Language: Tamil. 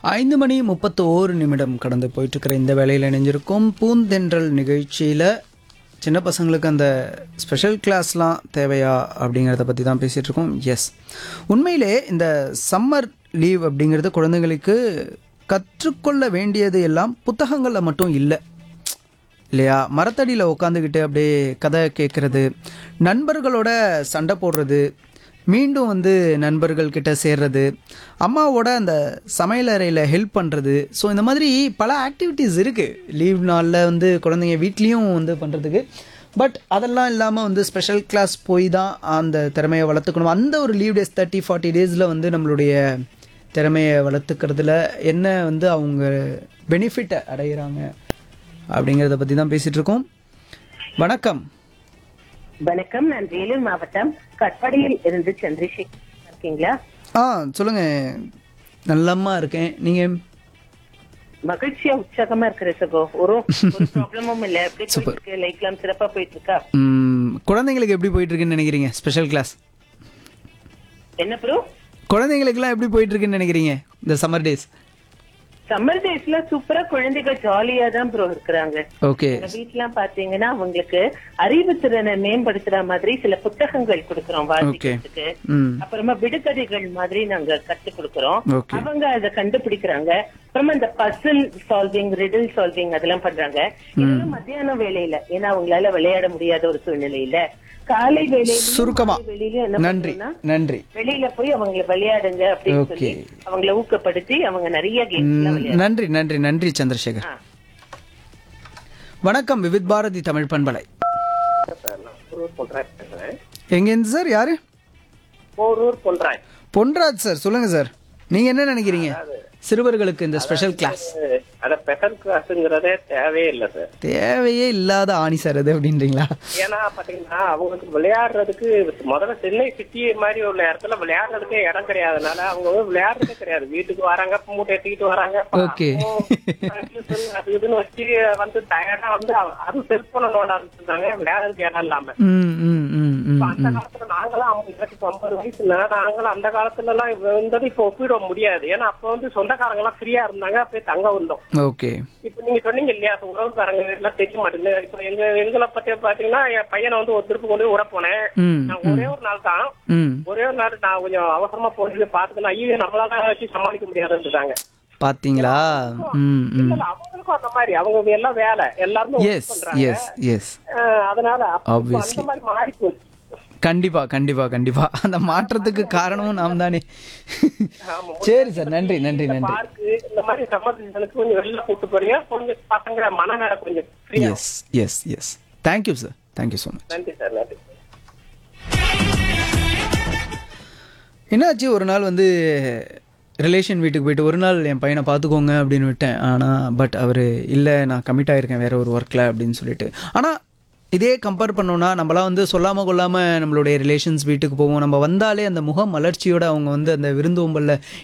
5:31 கடந்து போயிட்டுருக்கிற இந்த வேளையில் இணைஞ்சிருக்கும் பூந்தென்றல் நிகழ்ச்சியில் சின்ன பசங்களுக்கு அந்த ஸ்பெஷல் கிளாஸ்லாம் தேவையா அப்படிங்கிறத பற்றி தான் பேசிகிட்டு இருக்கோம். எஸ், உண்மையிலே இந்த சம்மர் லீவ் அப்படிங்கிறது குழந்தைங்களுக்கு கற்றுக்கொள்ள வேண்டியது எல்லாம் புத்தகங்களில் மட்டும் இல்லை இல்லையா. மரத்தடியில் உட்காந்துக்கிட்டு அப்படியே கதை கேட்குறது, நண்பர்களோட சண்டை போடுறது, மீண்டும் நண்பர்கள் கிட்ட சேர்றது, அம்மாவோட அந்த சமையலறையில் ஹெல்ப் பண்ணுறது. ஸோ இந்த மாதிரி பல ஆக்டிவிட்டீஸ் இருக்குது லீவ் நாளில் குழந்தைங்க வீட்லேயும் பண்ணுறதுக்கு. பட் அதெல்லாம் இல்லாமல் ஸ்பெஷல் கிளாஸ் போய் தான் அந்த திறமையை வளர்த்துக்கணும். அந்த ஒரு லீவ் டேஸ் 30-40 டேஸில் நம்மளுடைய திறமையை வளர்த்துக்கிறதுல என்ன அவங்க பெனிஃபிட்டை அடைகிறாங்க அப்படிங்கிறத பற்றி தான் பேசிகிட்டு இருக்கோம். வணக்கம். வணக்கம், நான் வேலூர் மாவட்டம் கட்பாடியில் இருந்து சந்திரசேகர் இருக்கீங்களா? சொல்லுங்க. நல்லம்மா இருக்கேன். நீங்க? மகிழ்ச்சியா உற்சாகமா இருக்கிற சகோ. ஒரு ப்ராப்ளமும் இல்ல. எப்படி போயிட்டு இருக்கு? லைஃப்லாம் சிறப்பா போயிட்டு இருக்கா? குழந்தைங்களுக்கு எப்படி போயிட்டு இருக்குன்னு நினைக்கிறீங்க ஸ்பெஷல் கிளாஸ்? என்ன ப்ரோ? குழந்தைங்களுக்கு எல்லாம் எப்படி போயிட்டு இருக்குன்னு நினைக்கிறீங்க இந்த சம்மர் டேஸ்? சம்மர் டேஸ்ல சூப்பரா குழந்தைகள் ஜாலியா தான் ப்ரோ இருக்கிறாங்க. ஓகே. வீட்டுலாம் பாத்தீங்கன்னா அவங்களுக்கு அறிவு திறனை மேம்படுத்துற மாதிரி சில புத்தகங்கள் கொடுக்கறோம் வாசிக்கிறதுக்கு. அப்புறமா விடுகதைகள் மாதிரி நாங்க கத்து கொடுக்கறோம். அவங்க அதை கண்டுபிடிக்கிறாங்க. அப்புறமா இந்த பசில் சால்விங், ரிடில் சால்விங் அதெல்லாம் பண்றாங்க. இதெல்லாம் மத்தியான வேலையில, ஏன்னா அவங்களால விளையாட முடியாத ஒரு சூழ்நிலையில காலை வேலையில சுருக்கமா வெளியில என்ன நன்றி நன்றி வெளியில போய் அவங்களை விளையாடுங்க அப்படின்னு சொல்லி அவங்களை ஊக்கப்படுத்தி அவங்க நிறைய கேம்ஸ். நன்றி நன்றி நன்றி சந்திரசேகர். வணக்கம், விவித் பாரதி தமிழ் பண்பலை. எங்கேருந்து சார்? யாரு? பொன்ராஜ் சார். சொல்லுங்க சார், நீங்க என்ன நினைக்கிறீங்க சிறுவர்களுக்கு இந்த ஸ்பெஷல் கிளாஸ்? ஸ்பெஷல் கிளாஸ்ங்கிறதே தேவையே இல்ல சார். தேவையே இல்லாத ஆணி சார் அது அப்படின்றீங்களா? ஏன்னா பாத்தீங்கன்னா அவங்களுக்கு விளையாடுறதுக்கு முதல்ல சென்னை சிட்டி மாதிரி உள்ள இடத்துல விளையாடுறதுக்கே இடம் கிடையாதுனால அவங்க விளையாடுறதே கிடையாது. வீட்டுக்கு வராங்க, மூட்டை எடுத்துக்கிட்டு வராங்க, ஓகே அது இதுன்னு வச்சு டயர்டா அது செல்போன நோட ஆரம்பிச்சிருந்தாங்க, விளையாடுறதுக்கு இடம் இல்லாம. அந்த காலத்துல நாங்களாம் 50 வயசுல நாங்களும் அந்த காலத்துல எல்லாம் இப்ப ஒப்பிட முடியாது. ஏன்னா அப்ப சொந்தக்காரங்க எல்லாம் ஃப்ரீயா இருந்தாங்க, அப்படியே தங்க வந்தோம். ஓகே. இப்ப நீங்க சொன்னீங்க இல்லையா, உறவுக்காரங்க எல்லாம் தெரிய மாட்டேங்குது. இப்ப எங்களை பத்தி பாத்தீங்கன்னா என் பையனை ஒரு திருப்பு கொண்டு உர போனேன். நான் ஒரே ஒரு நாள் நான் கொஞ்சம் அவசரமா போட்டு பாத்துக்கணும். ஐயோ நம்மளால வச்சு சமாளிக்க முடியாதுன்றாங்க. பாத்தீங்களா? அவங்களுக்கும் அந்த மாதிரி அவங்க எல்லாம் வேலை எல்லாருமே பண்றாங்க. அதனால அந்த மாதிரி மாறி போச்சு. கண்டிப்பா கண்டிப்பா கண்டிப்பா. அந்த மாற்றத்துக்கு காரணமும் நாம் தானே. சரி சார், நன்றி நன்றி நன்றி. இந்த மாதிரி சம்மர்க்கு கொஞ்சம் வெளில கூட்டு போறீங்க, கொஞ்சம் பசங்க மனநல கொஞ்சம் ஃப்ரீயா. S S S. Thank you sir, thank you so much. நன்றி சார், நன்றி. என்னாச்சு, ஒரு நாள் ரிலேஷன் வீட்டுக்கு போயிட்டு ஒரு நாள் என் பையனை பார்த்துக்கோங்க அப்படின்னு விட்டேன். ஆனால் பட் அவர் இல்லை, நான் கமிட் ஆகிருக்கேன் வேறு ஒரு ஒர்க்கில் அப்படின்னு சொல்லிட்டு. ஆனால் இதே கம்பேர் பண்ணோன்னா நம்மளாம் சொல்லாமல் கொள்ளாமல் நம்மளுடைய ரிலேஷன்ஸ் வீட்டுக்கு போவோம். நம்ம வந்தாலே அந்த முக மலர்ச்சியோடு அவங்க அந்த விருந்தோம்பலில்